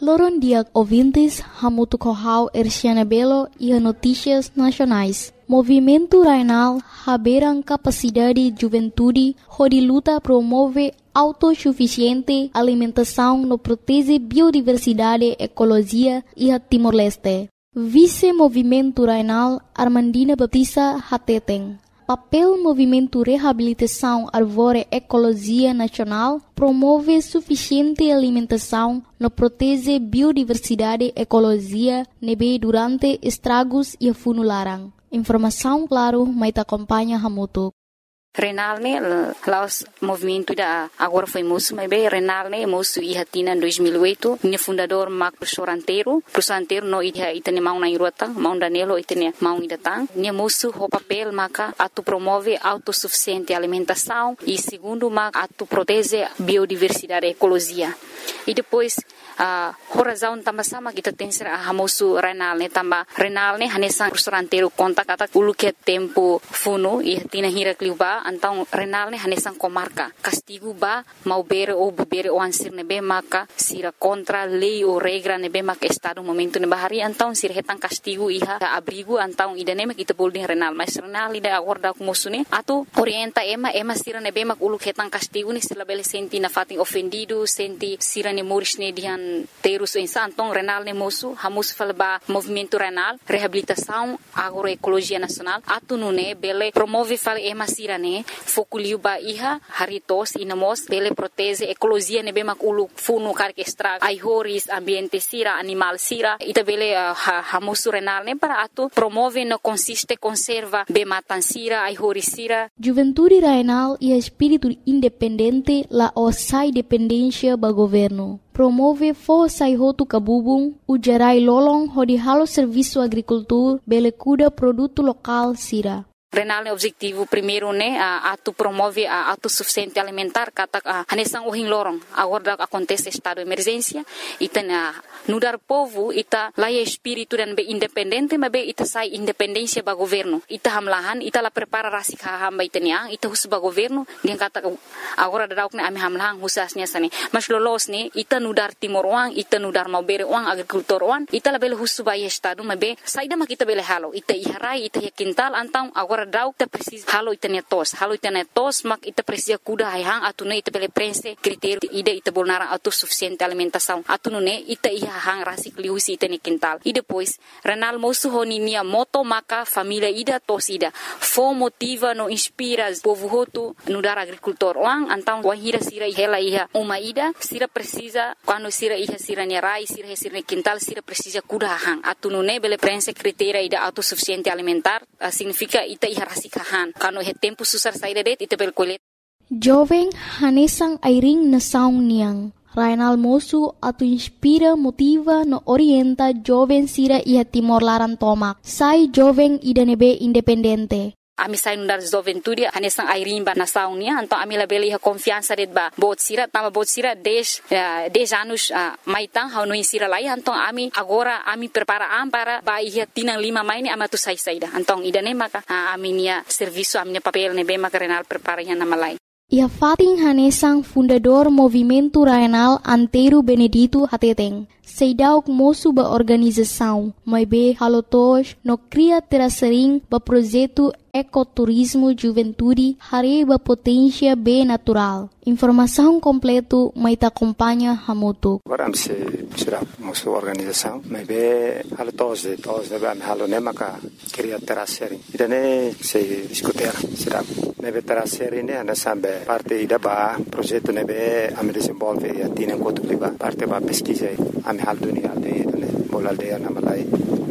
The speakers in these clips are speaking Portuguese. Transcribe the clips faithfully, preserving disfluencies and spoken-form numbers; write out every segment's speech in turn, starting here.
Loron dia ouvintes, Hamutu Kohau Erciana Belo e a Notícias Nacionais. Movimento Rainal haberam capacidade de juventude, onde luta promove autossuficiente alimentação no protege biodiversidade, ecologia e a Timor-Leste. Vice-Movimento Rainal Armandina Baptista Hateteng. Papel Movimento Reabilitação Arvore Ecologia Nacional promove suficiente alimentação no protege biodiversidade, ecologia, nebe durante estragos e funularan. Informação claro, mas acompanha Hamutu. Renal ne laos movimento da agora foi moço, mas bem Renal ne moço e hatina em dois mil e oito, ne fundador Marco Professor Anteiro, Professor Anteiro no ida itane mau na irota, mau danelo itane mau idatang, ne moço o papel maca atu promove autossuficiente alimentação e segundo maca atu protege biodiversidade, ecologia. E depois a uh, razão também sama kita tem ser a moço Renal ne também Renal ne hanesan Professor Anteiro conta kata ulu que tempo funo e hatina hira kliuba. Então, Renal ne hanesan comarca. Castigo ba mau bere ou bebere o ansir nebe maka sira contra lei ou regra nebe maka estado momento ne bahari. Então, sira hetan castigo iha abrigo. Então, idane mak kita boleh Renal. Mas Renal ida acorda com moço ne. Atu orienta ema ema sira nebe mak ulu hetan castigo ne sila bele senti na fating ofendido, senti sira ne moris ne dihan terus insa. Então, Renal ne moço, hamus falba movimento Renal, reabilitação agroecologia nacional. Atu nune bele promove fal ema sira ne fokuliu ba iha haritos inamos bele protege ecologia nebe mak ulu funu kar extra ai horis ambiente sira animal sira ita bele uh, hamusu Renal ne para atu promove no consiste conserva be matan sira ai horis sira. Juventude Rainal e espírito independente la osai dependência ba governo. Promove força e roto cabubung, ujarai lolong hodi halo serviço agricultura bele cuda produto local sira. Renal é objetivo primeiro né a atu promove a autossuficiente alimentar kata hanesan ohing lorong agora acontece estado de emergência ita na nudar povo ita laia espírito dan be independente mas be ita sai independência ba governo ita hamlahan ita la prepara rasi hamba ita niang ita hus ba governo dia kata agora dadauk ne ami hamlahan husasnya sani mas lolos ne ita nudar timor wang ita nudar mau bere wang agricultor wang ita la bele hus ba estado mas be saida ma kita bele halo ita iharai ita quintal antang agora Dau ita precisa halo ita netos halo ita netos mak ita precisa kuda hayang atune ita bele prense critério ida ita bolnara autossuficiente alimentação atune ita iha hang rasi kliusi ita ne quintal e depois Renal moço honi nia moto maka família ida tos ida fo motiva no inspira povo hotu no dar agricultor wang antang wahira sira hela iha uma ida sira precisa quando sira iha sira ne rai sira sira ne quintal sira precisa kuda hang atune bele prense critério ida autossuficiente alimentar uh, significa ita harasikahan kano he tempo susar saída det ite bel kolet jovem hanesang airing na saung niang Rainal moço atu inspira motiva no orienta jovem sira iha Timor Laran tomak sai jovem idanebe independente. Ami sai nundar juventude hanesang airimba na saunia então ami la beli ha confiança det ba bot sira tama bot sira dez dez anos uh, maitang ha no insira lai então ami agora ami prepara am para ba ia tinang lima maini ama tu sai saida então idane maka uh, ami nia serviço ami papel ne be maka Renal prepara ia na malai. Ia fating hanesang fundador Movimento Rainal Anteiro Benedito Hateteng. Seidauk moço ba organização, mas be halotos no cria terasering ba projeto ecoturismo juventude hare ba potência be natural. Informação completo mai ta acompanha Hamutu. Agora am se será moço organização, mas be halotos de tos de am halone maka cria terasering. Idane se discutir será nebe terasering ne ana sambe parte ida ba projeto nebe am desenvolve e atina enquanto liba parte ba pesquisa am hal dunia aldeia ne bol aldeia na malai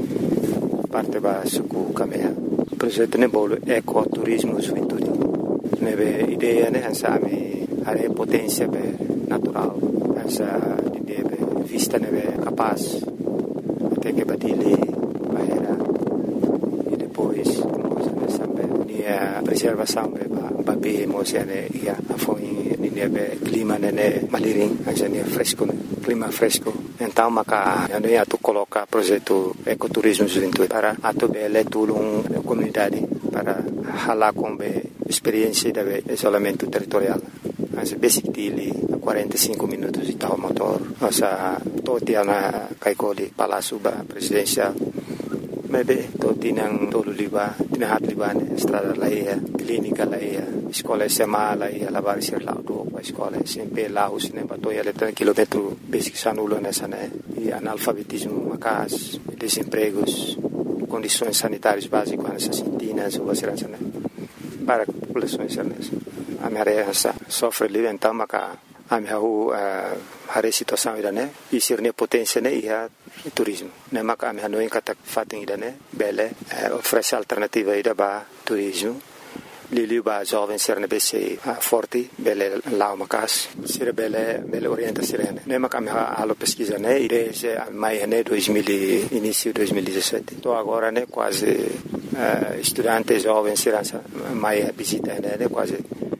parte ba suku kamea projeto ne bol ecoturismo juventude nebe ideia ne hansa ami hare potência be natural hansa ideia be vista nebe capaz até que badile bahera e depois nós sambe nia preservação be ba be mosiane ia foi nebe clima ne maliring hansa ne fresco clima fresco. Então, maka ano ia tu coloca projeto ecoturismo juventude para atu bele tulung comunidade para hala com be experiência de isolamento territorial. Mas basic dele quarenta e cinco minutos de tal motor. Nossa toti ana kaikoli Palácio Presidencial. Maybe toti nang tolo liba, tinahat liba ne estrada laia, clínica laia, escola S M A laia, lavar ser lá do escola S M P lá os nem bato ia letra quilômetro basic sanulo nessa né e analfabetismo macas, desempregos, condições sanitárias básicas nessas sintinas ou assim né para populações nessa a minha área sofre ali então maca a minha a situação ida né e ser ne potência né e turismo né maca a minha não encata fatem ida né bele oferece alternativa ida ba turismo Lili ba jovem ser ne bese forte bele lá macas ser bele bele orienta ser né maca a minha alo pesquisa né e desde mai né dois mil início dois mil e dezessete tô agora né quase uh, estudante jovem ser mai visita né quase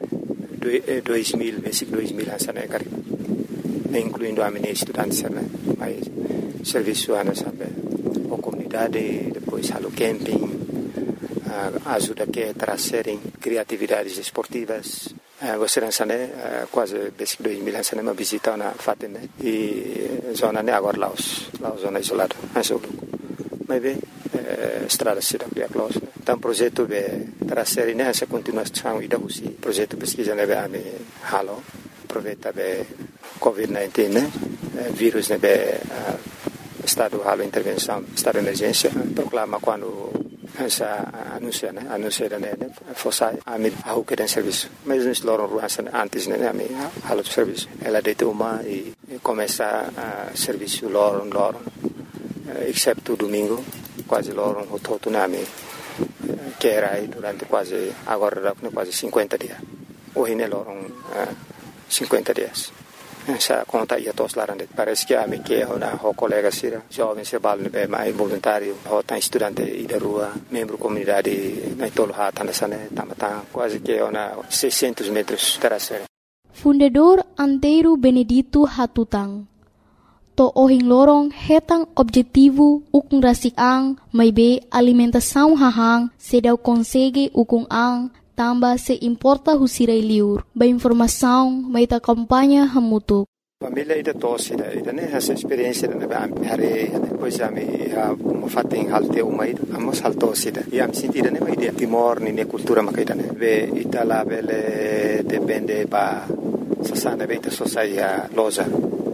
dois mil, basic dois mil ansa né cari, incluindo a minha estudante né, mas serviço ana sabe, a comunidade depois halo camping, uh, ajuda que trazerem criatividades esportivas, uh, você ansa né, uh, quase basic dois mil ansa né, uma visita na fatem né, e zona né agora Laos, Laos zona isolada, ansa o mas bem estrada cidade é close então projeto de trazer nessa continuação e da usi projeto pesquisa nebe a me halo aproveita be covid dezenove né vírus nebe estado halo intervenção estado de emergência proclama quando essa anuncia né anuncia né fosse a me a o que tem serviço mas nos loram ruança antes né a me halo serviço ela deita uma e começa a serviço loram loram excepto domingo quase loram o todo nome que era aí durante quase agora quase cinquenta dias hoje ne loram cinquenta dias essa conta ia todos lá dentro parece que a me que uma o colega sira jovem se bal ne mais voluntário o tá estudante e da rua membro comunidade na tolo hata nessa né tamata quase que uma seiscentos metros terceira Fundador Antero Benedito Hatutang to ohing lorong hetang objetivo ukung rasik ang may be alimentação hahang sedaw consegue ukung ang tamba se importa husiray liur ba informação may ta kampanya hamutuk família ida tosse ida ida né essa experiência da ba hare depois a me a uma fatem halte uma ida amos halto sida e am sentida né mai dia timor ni ne cultura makaida né ve itala bele depende ba sasana beta sociedade loja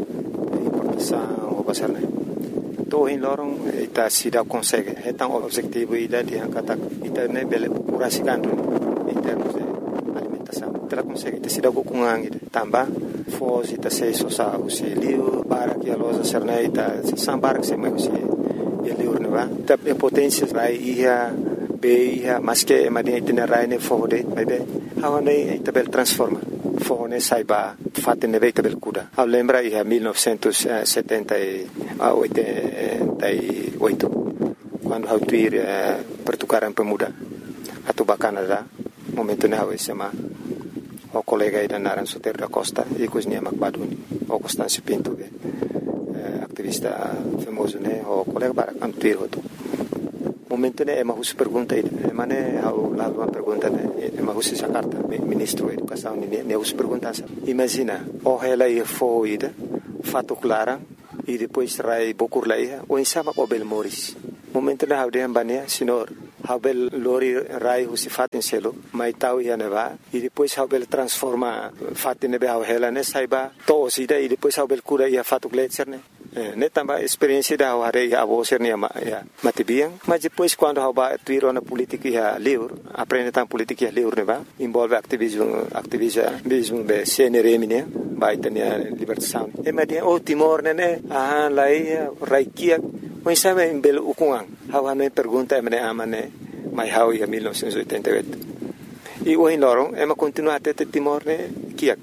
o pasar né to in lorong ita sida consegue etang objetivo ida di angkata ita ne bele curasikandu in termos de alimentação ita consegue ita sida kukungang ida tamba fos ita se sosa usi liu para que a loja serna ita sambar que se mai usi e liu ne va ita potência rai ia be ia mas que madin ita rai ne fode bebe hawane ita bel transforma fone saiba fatte ne veita bel cuda a lembra ia millenovecentosetenta e oitenta e oito quando hau tuir eh, pertukaran pemuda atau Canada momento ne hau sema o colega ida naran Soter da Costa e cosnia Macbaduni o Constâncio Pinto be eh, activista famoso ne o colega para am tuir hoto momento ne ema hus pergunta ida mane hau la uma pergunta ne ema hus essa carta ministro da educação ne ne hus pergunta imagina o ela ia foida fato clara e depois rai bokur laia o insama o bel moris momento ne hau de ambania senhor hau bel lori rai hus fatin selo mai tau ia neva e depois hau bel transforma fatin ne hau ela ne saiba to sida e depois hau bel cura ia fato gletser ne ne tamba experiência da hare ia avoser ne ma ya matibiang mas depois quando hau ba tuiro na política ia liur aprende tam política ia liur ne ba envolve ativismo ativismo be C N R M ne ba itania libertação e madia o Timor ne ah lai raikia o sabe em belo ukungang hau ne pergunta me amane mai hau ia millenovecentos e oitenta e oito e o in loro e ma continua até Timor ne kiak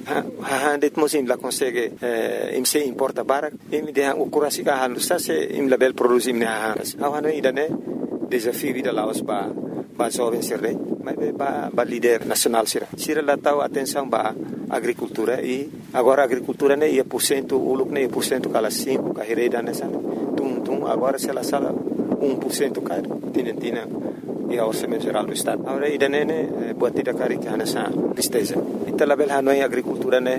ha det mosim la consegue eh, im se importa barak im de o kurasi ka halu sa se im label produzim ne ha ha no idane desafio vida laos ba ba jovem serre mas ba ba líder nacional sira sira la tau atenção ba agricultura e agora agricultura ne ia por cento uluk ne por cento kala cinco ka hereda ne san tum tum agora se la sala um por cento ka tinentina e ao orçamento geral do estado agora idane ne buat tidak kari ka nasa tristeza ita label hanoi agricultura ne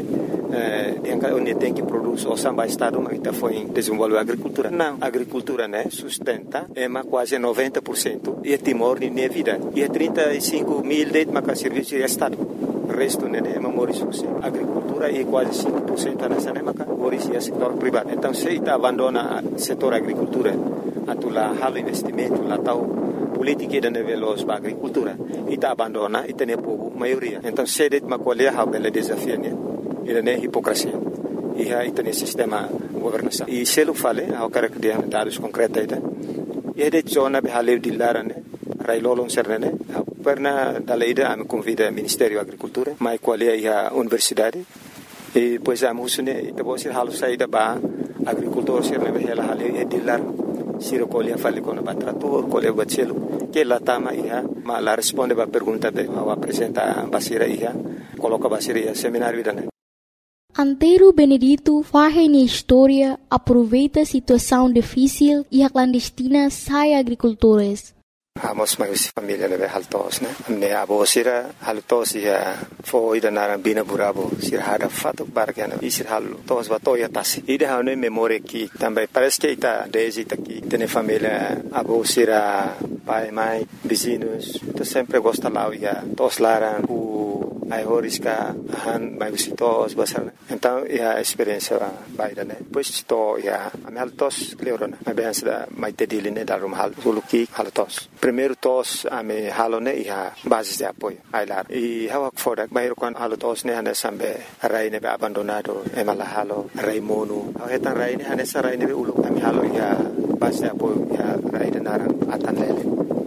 eh, onde tem que produzir o samba estado, mas está foi desenvolver a agricultura. Não, a agricultura, né, sustenta é mais quase noventa por cento e é Timor de minha vida. E é trinta e cinco mil de mais serviço de estado. O resto, né, é memória a agricultura é quase cinco por cento nessa né, mas é o setor privado. Então, se está abandona o setor agricultura, a tu lá halo investimento, lá tal política de nível da agricultura, e está abandona e tem povo maioria. Então, se det uma colher há bela desafio, né, e é hipocrisia. E aí tem sistema governação. E se eu falei, eu quero que dê dados concretos, e é de zona behaleu de lara, né, railolong serne, perna dalla ida a me convida ao Ministério da Agricultura, mas qual é a universidade, e depois a musune, e depois halo saída ba agricultor serne behela haleu e de lar, siro colher fale com o trator, colher bacelo, que lá tama ia, mas lá responde a pergunta de, ao apresentar a basira ia, coloca a basira ia seminário vida. Antero Benedito faz na história, aproveita a situação difícil e a clandestina sai agricultores. Amos mais família leve haltos, né? Ne abo sira haltos ia foi da na bina burabo sira hada fato bargana e sira haltos batoya tasi. Ida hane memória que também parece que está desde aqui tem família abo sira pai mãe vizinhos, tu sempre gosta lá ia tos laran o ai horisca han mai visitos basar. Então ia experiência baida, né? Pois to ia am haltos cleorona. Mas bem sida mai tediline da rum hal suluki haltos. Primeiro tos ame halone ia basis de apoio ailar e hawak fodak bayro kan halo tos ne hane sambe rai ne be abandonado e mala halo rai mono hetan rai ne hane sarai ne be ulu ame halo ia basis de apoio ia rai de narang atan lele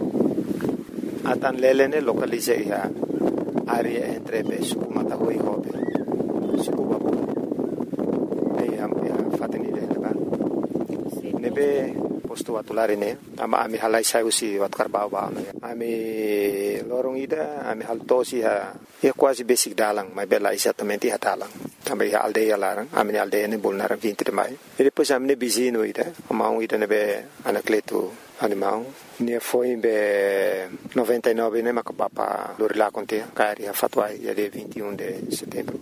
atan lele ne localize ia area entre be suku mata hoi hobe suku babu ne am ia fateni de ba ne be posto atulari ne ama ami halai sai usi wat karbau ba ami lorong ida ami haltosi ha e quasi basic dalang mai bela exatamente ha dalang também a aldeia larang ami aldeia ne bolnar vinte de mai e depois ami ne bizino ida amau ida ne be anacleto animal ne foi be noventa e nove ne makapapa lorila conte cari ha fatwai ya de vinte e um de setembro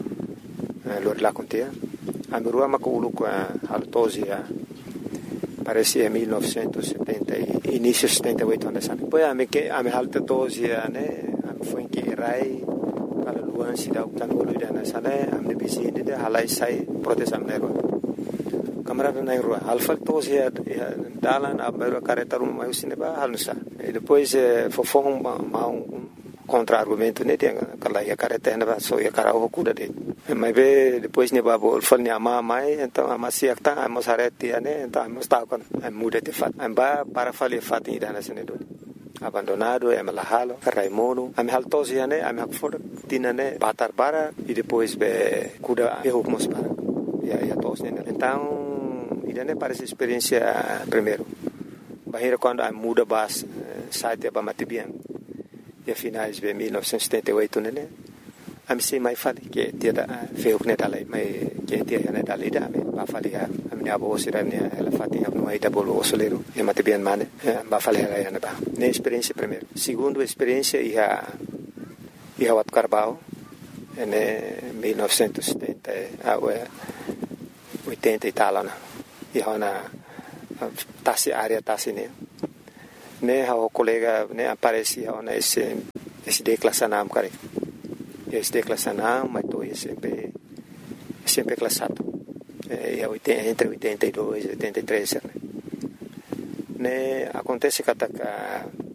lorila conte ami rua makulu kwa haltosi ha parece mil novecentos e setenta e início de setenta e oito anos. Depois a me que a me halta doze né, a me foi que rai para luan se dá o tanolo da nessa né, a me bizine de halai sai proteção nego. Camarada na rua, alfa doze dalan a me careta rum mais cineba halsa. E depois fofo um um contra-argumento né, tem aquela ia careta na só ia cara o cuida de. Mas be depois ne babo falni ama mai então ama siak ta ama sareti ane então ama sta kon muda te fat amba para fali fat ida na sene do abandonado é malahalo raimono am haltosi ane am hakfor tinane batar para e depois be kuda e hukmos para ya ya tos ne então ida ne parece experiência primeiro bahira quando am muda bas site ba matibian e finais be mil novecentos e setenta e oito né am se mai fali que dia feu que dalai mai que dia ne dalai da me ba fali a me abo sirane ela fati no ai da bolo osolero e mate bien mane ba fali ela ne ba ne experiência primeiro segundo experiência ia ia wat carbao ne mil novecentos e setenta a oitenta e tal na ia na tasi área tasi ne ne ha o colega ne aparecia na esse esse declassanam cara esse declassanam mas tô sempre sempre classado é entre oitenta e dois e oitenta e três né acontece que